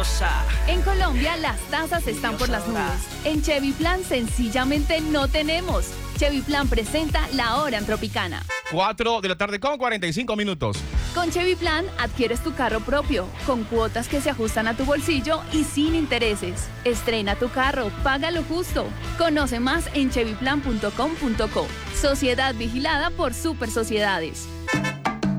Diosa. En Colombia las tasas están por las nubes. En Chevy Plan sencillamente no tenemos. Chevy Plan presenta La Hora en Tropicana. 4 de la tarde con 45 minutos. Con Chevy Plan adquieres tu carro propio, con cuotas que se ajustan a tu bolsillo y sin intereses. Estrena tu carro, paga lo justo. Conoce más en chevyplan.com.co. Sociedad vigilada por Super Sociedades.